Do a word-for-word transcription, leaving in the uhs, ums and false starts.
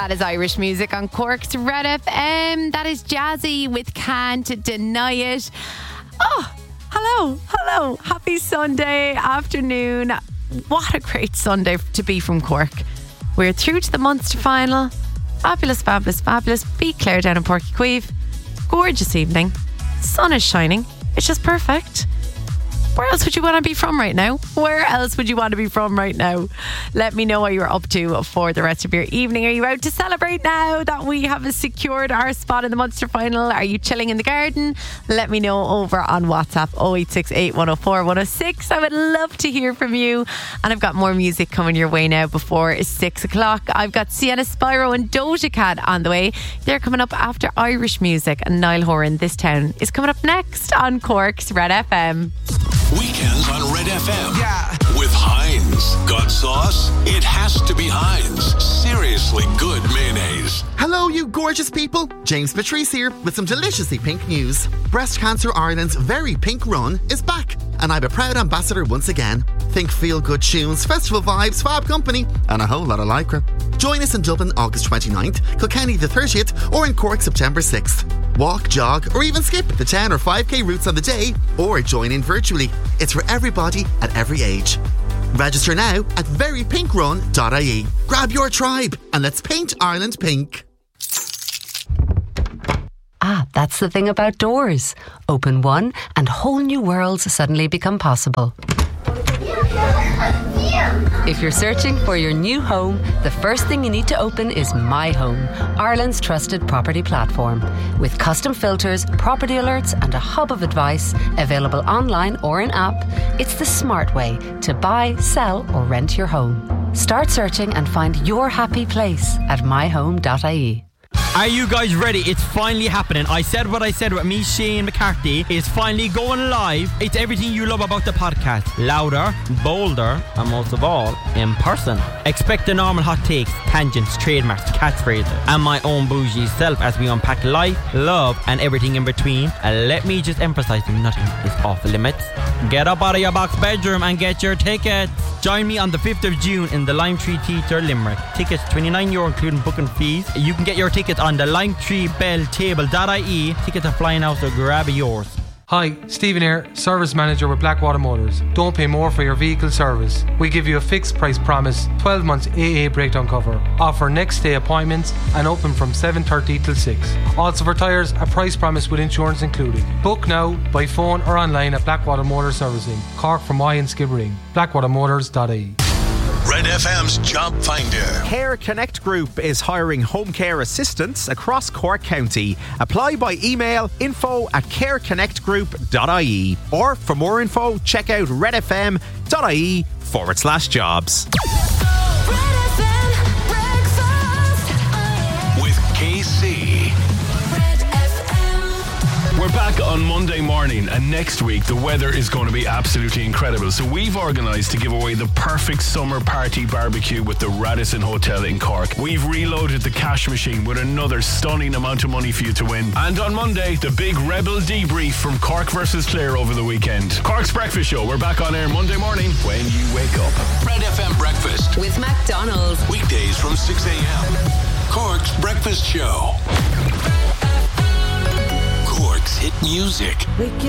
That is Irish music on Cork's Red F M. That is Jazzy with Can't Deny It. Oh, hello, hello. Happy Sunday afternoon. What a great Sunday to be from Cork. We're through to the Munster final. Fabulous, fabulous, fabulous. Beat Clare down in Porky Queeve. Gorgeous evening. Sun is shining. It's just perfect. Where else would you want to be from right now? Where else would you want to be from right now? Let me know what you're up to for the rest of your evening. Are you out to celebrate now that we have secured our spot in the Munster final? Are you chilling in the garden? Let me know over on WhatsApp oh eight six eight, one oh four, one oh six. I would love to hear from you. And I've got more music coming your way now before six o'clock. I've got Sienna Spyro and Doja Cat on the way. They're coming up after Irish music, and Niall Horan, This Town, is coming up next on Cork's Red F M. Weekends on Red F M. Yeah. With Heinz. Got sauce? It has to be Heinz. Seriously good mayonnaise. Hello, you gorgeous people. James Patrice here with some deliciously pink news. Breast Cancer Ireland's Very Pink Run is back, and I'm a proud ambassador once again. Think feel-good tunes, festival vibes, fab company, and a whole lot of lycra. Join us in Dublin August twenty-ninth, Kilkenny the thirtieth, or in Cork September sixth. Walk, jog, or even skip the ten or five k routes on the day, or join in virtually. It's for everybody at every age. Register now at very pink run dot I E. Grab your tribe and let's paint Ireland pink. Ah, that's the thing about doors. Open one and whole new worlds suddenly become possible. If you're searching for your new home, the first thing you need to open is My Home, Ireland's trusted property platform. With custom filters, property alerts and a hub of advice available online or in app, it's the smart way to buy, sell or rent your home. Start searching and find your happy place at my home dot I E. Are you guys ready? It's finally happening. I said what I said about me, Shane McCarthy. It's finally going live. It's everything you love about the podcast. Louder, bolder, and most of all, in person. Expect the normal hot takes, tangents, trademarks, catchphrases, and my own bougie self as we unpack life, love, and everything in between. And let me just emphasize that nothing is off limits. Get up out of your box bedroom and get your tickets. Join me on the fifth of June in the Lime Tree Theatre, Limerick. Tickets twenty-nine euro including booking fees. You can get your tickets on the lime tree bell table dot I E. Tickets are flying out, so grab yours. Hi, Stephen here, Service Manager with Blackwater Motors. Don't pay more for your vehicle service. We give you a fixed price promise, twelve months A A breakdown cover. Offer next day appointments and open from seven thirty till six. Also for tyres, a price promise with insurance included. Book now by phone or online at Blackwater Motors Servicing, Cork from Y and Skibbereen. blackwater motors dot I E. Red F M's Job Finder. Care Connect Group is hiring home care assistants across Cork County. Apply by email info at care connect group dot I E, or for more info check out redfm.ie forward slash jobs. With K C. We're back on Monday morning, and next week the weather is going to be absolutely incredible. So we've organised to give away the perfect summer party barbecue with the Radisson Hotel in Cork. We've reloaded the cash machine with another stunning amount of money for you to win. And on Monday, the big Rebel debrief from Cork versus Clare over the weekend. Cork's Breakfast Show. We're back on air Monday morning when you wake up. Red F M Breakfast with McDonald's. Weekdays from six a.m. Cork's Breakfast Show. Cork's hit music.